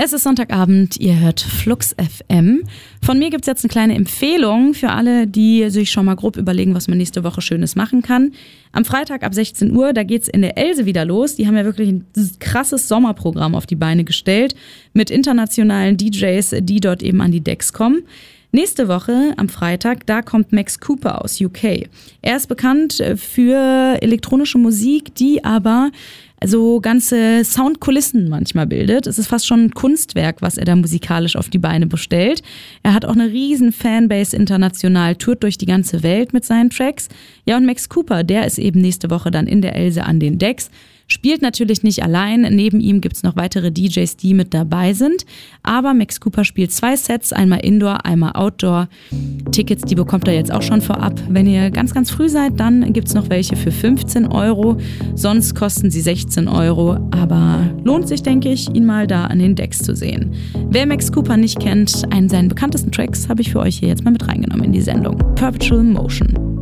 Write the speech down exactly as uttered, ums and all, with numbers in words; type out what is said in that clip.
Es ist Sonntagabend, ihr hört Flux F M. Von mir gibt es jetzt eine kleine Empfehlung für alle, die sich schon mal grob überlegen, was man nächste Woche Schönes machen kann. Am Freitag ab sechzehn Uhr, da geht's in der Else wieder los. Die haben ja wirklich ein krasses Sommerprogramm auf die Beine gestellt mit internationalen D Js, die dort eben an die Decks kommen. Nächste Woche am Freitag, da kommt Max Cooper aus U K. Er ist bekannt für elektronische Musik, die aber so ganze Soundkulissen manchmal bildet. Es ist fast schon ein Kunstwerk, was er da musikalisch auf die Beine bestellt. Er hat auch eine riesen Fanbase international, tourt durch die ganze Welt mit seinen Tracks. Ja, und Max Cooper, der ist eben nächste Woche dann in der Else an den Decks. Spielt natürlich nicht allein, neben ihm gibt's noch weitere D Js, die mit dabei sind. Aber Max Cooper spielt zwei Sets, einmal Indoor, einmal Outdoor. Tickets, die bekommt er jetzt auch schon vorab. Wenn ihr ganz, ganz früh seid, dann gibt's noch welche für fünfzehn Euro. Sonst kosten sie sechzehn Euro. Aber lohnt sich, denke ich, ihn mal da an den Decks zu sehen. Wer Max Cooper nicht kennt, einen seiner bekanntesten Tracks habe ich für euch hier jetzt mal mit reingenommen in die Sendung. Perpetual Motion.